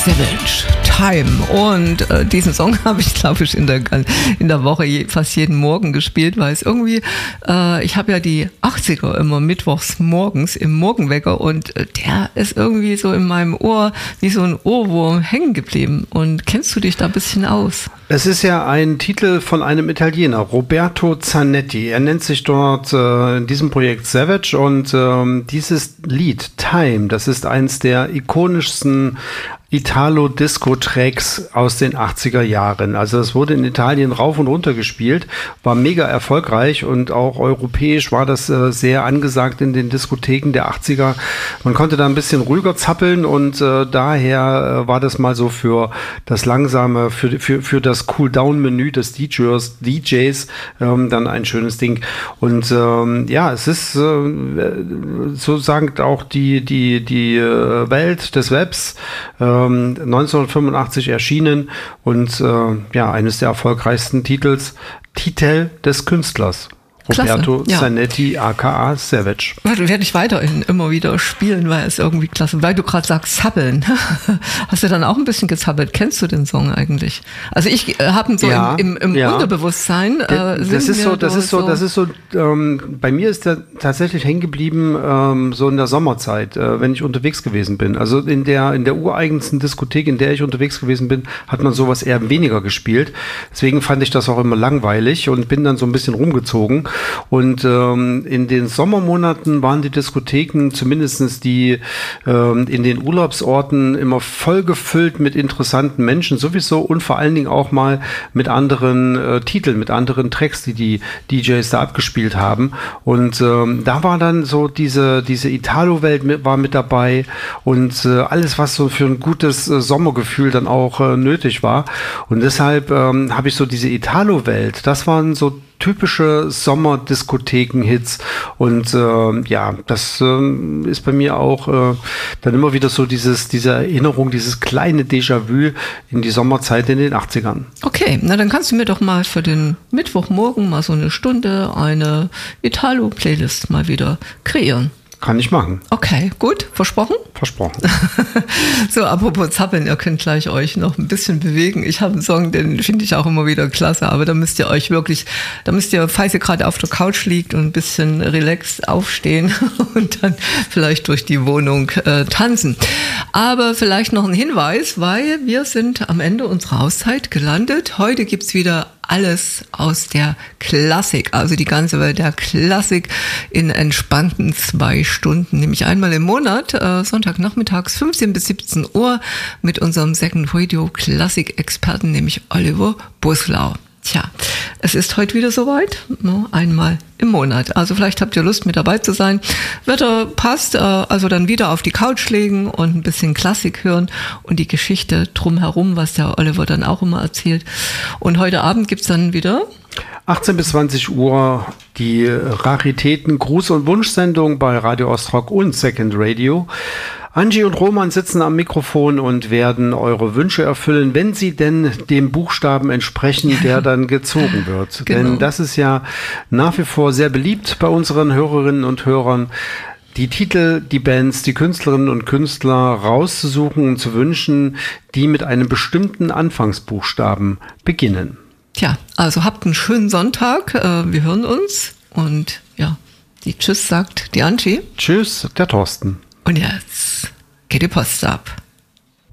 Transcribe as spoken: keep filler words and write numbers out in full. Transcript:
Savage, Time. Und äh, diesen Song habe ich, glaube ich, in der, in der Woche je, fast jeden Morgen gespielt, weil es irgendwie, äh, ich habe ja die achtziger immer mittwochs morgens im Morgenwecker und äh, der ist irgendwie so in meinem Ohr wie so ein Ohrwurm hängen geblieben. Und kennst du dich da ein bisschen aus? Es ist ja ein Titel von einem Italiener, Roberto Zanetti. Er nennt sich dort äh, in diesem Projekt Savage und ähm, dieses Lied Time, das ist eins der ikonischsten Italo-Disco-Tracks aus den achtziger Jahren. Also es wurde in Italien rauf und runter gespielt, war mega erfolgreich und auch europäisch war das äh, sehr angesagt in den Diskotheken der achtziger. Man konnte da ein bisschen ruhiger zappeln und äh, daher äh, war das mal so für das langsame, für, für, für das Cool-Down-Menü des D Js, D Js ähm, dann ein schönes Ding. Und ähm, ja, es ist äh, so sagt auch die, die, die äh, Welt des Webs äh, neunzehnhundertfünfundachtzig erschienen und äh, ja, eines der erfolgreichsten Titels, Titel des Künstlers. Roberto Klasse, ja. Zanetti, aka Savage. Werde ich weiterhin immer wieder spielen, weil es irgendwie klasse, weil du gerade sagst, zappeln. Hast du dann auch ein bisschen gezappelt? Kennst du den Song eigentlich? Also ich äh, habe ihn so ja, im, im, im ja. Unterbewusstsein. Äh, das, ist so, das ist so, das ist so, ähm, bei mir ist der tatsächlich hängen geblieben, ähm, so in der Sommerzeit, äh, wenn ich unterwegs gewesen bin. Also in der, in der ureigensten Diskothek, in der ich unterwegs gewesen bin, hat man sowas eher weniger gespielt. Deswegen fand ich das auch immer langweilig und bin dann so ein bisschen rumgezogen. Und ähm, in den Sommermonaten waren die Diskotheken, zumindest die ähm, in den Urlaubsorten, immer voll gefüllt mit interessanten Menschen sowieso und vor allen Dingen auch mal mit anderen äh, Titeln, mit anderen Tracks, die die D Js da abgespielt haben. Und ähm, da war dann so diese, diese Italo-Welt mit, war mit dabei und äh, alles, was so für ein gutes äh, Sommergefühl dann auch äh, nötig war. Und deshalb ähm, habe ich so diese Italo-Welt, das waren so typische Sommerdiskotheken-Hits und äh, ja, das äh, ist bei mir auch äh, dann immer wieder so dieses, diese Erinnerung, dieses kleine Déjà-vu in die Sommerzeit in den achtzigern. Okay, na dann kannst du mir doch mal für den Mittwochmorgen mal so eine Stunde eine Italo-Playlist mal wieder kreieren. Kann ich machen. Okay, gut. Versprochen? Versprochen. So, apropos Zappeln, ihr könnt gleich euch noch ein bisschen bewegen. Ich habe einen Song, den finde ich auch immer wieder klasse, aber da müsst ihr euch wirklich, da müsst ihr, falls ihr gerade auf der Couch liegt und ein bisschen relaxed aufstehen und dann vielleicht durch die Wohnung äh, tanzen. Aber vielleicht noch ein Hinweis, weil wir sind am Ende unserer Auszeit gelandet. Heute gibt's wieder alles aus der Klassik, also die ganze Welt der Klassik in entspannten zwei Stunden, nämlich einmal im Monat, äh, Sonntagnachmittags fünfzehn bis siebzehn Uhr mit unserem Second Radio Klassik-Experten, nämlich Oliver Buslau. Tja, es ist heute wieder soweit, ne, einmal im Monat. Also vielleicht habt ihr Lust, mit dabei zu sein. Wetter passt, äh, also dann wieder auf die Couch legen und ein bisschen Klassik hören und die Geschichte drumherum, was der Oliver dann auch immer erzählt. Und heute Abend gibt's dann wieder achtzehn bis zwanzig Uhr die Raritäten Gruß- und Wunschsendung bei Radio Ostrock und Second Radio. Angie und Roman sitzen am Mikrofon und werden eure Wünsche erfüllen, wenn sie denn dem Buchstaben entsprechen, der dann gezogen wird. Genau. Denn das ist ja nach wie vor sehr beliebt bei unseren Hörerinnen und Hörern, die Titel, die Bands, die Künstlerinnen und Künstler rauszusuchen und zu wünschen, die mit einem bestimmten Anfangsbuchstaben beginnen. Tja, also habt einen schönen Sonntag. Wir hören uns und ja, die Tschüss sagt die Angie. Tschüss, der Thorsten. Und jetzt geht die Post ab.